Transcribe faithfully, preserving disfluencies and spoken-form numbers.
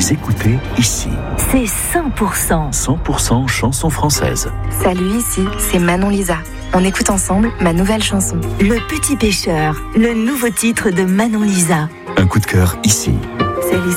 Vous écoutez ici. C'est cent pour cent. cent pour cent chansons françaises. Salut, ici, c'est Manon Lisa. On écoute ensemble ma nouvelle chanson. Le Petit Pêcheur, le nouveau titre de Manon Lisa. Un coup de cœur ici. Salut,